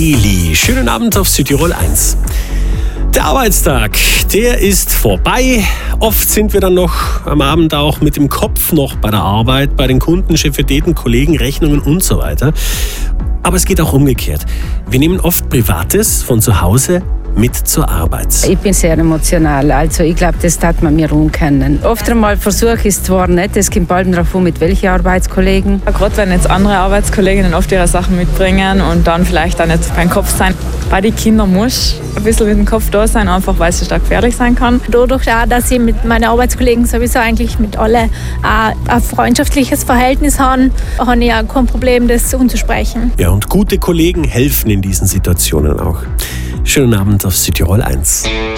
Eli, schönen Abend auf Südtirol 1. Der Arbeitstag, der ist vorbei. Oft sind wir dann noch am Abend auch mit dem Kopf noch bei der Arbeit, bei den Kunden, Chefetäten, Kollegen, Rechnungen und so weiter. Aber es geht auch umgekehrt. Wir nehmen oft Privates von zu Hause mit zur Arbeit. Ich bin sehr emotional, also ich glaube, das tat man mir können. Oft einmal versuche ich es zwar nicht, es kommt bald darauf an, mit welchen Arbeitskollegen. Gerade wenn jetzt andere Arbeitskolleginnen oft ihre Sachen mitbringen und dann vielleicht auch nicht beim Kopf sein. Bei den Kindern muss ein bisschen mit dem Kopf da sein, einfach weil es stark gefährlich sein kann. Dadurch auch, dass ich mit meinen Arbeitskollegen sowieso eigentlich mit allen ein freundschaftliches Verhältnis habe ich auch kein Problem, das umzusprechen. Ja, und gute Kollegen helfen in diesen Situationen auch. Schönen Abend auf Südtirol 1.